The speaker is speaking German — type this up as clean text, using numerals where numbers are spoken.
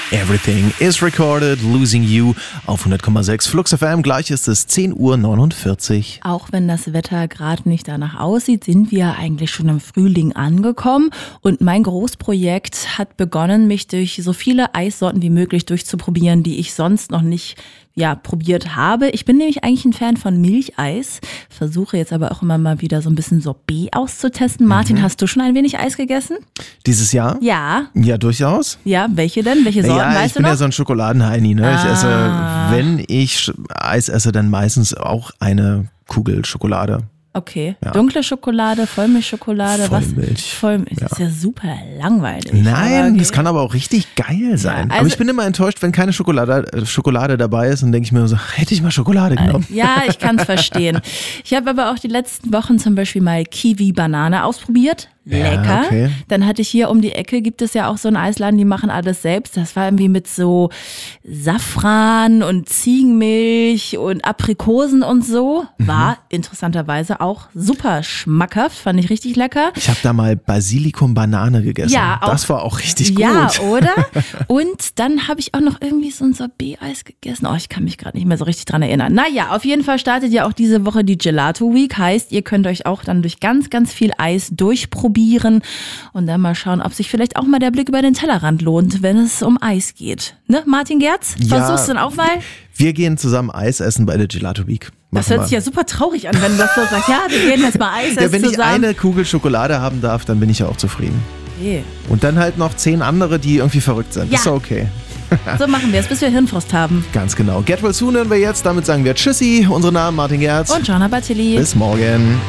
Everything is recorded, losing you auf 100,6 Flux FM. Gleich ist es 10:49 Uhr. Auch wenn das Wetter gerade nicht danach aussieht, sind wir eigentlich schon im Frühling angekommen. Und mein Großprojekt hat begonnen, mich durch so viele Eissorten wie möglich durchzuprobieren, die ich sonst noch nicht probiert habe. Ich bin nämlich eigentlich ein Fan von Milcheis, versuche jetzt aber auch immer mal wieder so ein bisschen Sorbet auszutesten. Martin, hast du schon ein wenig Eis gegessen? Dieses Jahr? Ja. Ja, durchaus. Ja, welche denn? Welche Sorten, weißt du noch? Ich bin ja so ein Schokoladenheini, ne? Ich esse, wenn ich Eis esse, dann meistens auch eine Kugel Schokolade. Okay. Ja. Dunkle Schokolade, Vollmilchschokolade, Vollmilch. Vollmilch. Das ist ja super langweilig. Nein, okay. Das kann aber auch richtig geil sein. Also, aber ich bin immer enttäuscht, wenn keine Schokolade dabei ist und denke ich mir so, hätte ich mal Schokolade genommen. Ja, ich kann es verstehen. Ich habe aber auch die letzten Wochen zum Beispiel mal Kiwi-Banane ausprobiert. Lecker. Ja, okay. Dann hatte ich hier um die Ecke, gibt es ja auch so einen Eisladen, die machen alles selbst. Das war irgendwie mit so Safran und Ziegenmilch und Aprikosen und so. War interessanterweise auch super schmackhaft, fand ich richtig lecker. Ich habe da mal Basilikum-Banane gegessen. Ja, auch, das war auch richtig gut. Ja, oder? Und dann habe ich auch noch irgendwie so ein Sorbet-Eis gegessen. Oh, ich kann mich gerade nicht mehr so richtig dran erinnern. Naja, auf jeden Fall startet ja auch diese Woche die Gelato Week. Heißt, ihr könnt euch auch dann durch ganz, ganz viel Eis durchprobieren und dann mal schauen, ob sich vielleicht auch mal der Blick über den Tellerrand lohnt, wenn es um Eis geht. Ne, Martin Gerz? Versuchst du denn auch mal? Wir gehen zusammen Eis essen bei der Gelato Week. Das hört sich ja super traurig an, wenn du das so sagst. Ja, wir gehen jetzt mal Eis essen wenn zusammen. Wenn ich eine Kugel Schokolade haben darf, dann bin ich ja auch zufrieden. Okay. Und dann halt noch 10 andere, die irgendwie verrückt sind. Ja. Ist okay. So machen wir es, bis wir Hirnfrost haben. Ganz genau. Get well soon hören wir jetzt. Damit sagen wir Tschüssi. Unsere Namen Martin Gerz. Und Joanna Bartilli. Bis morgen.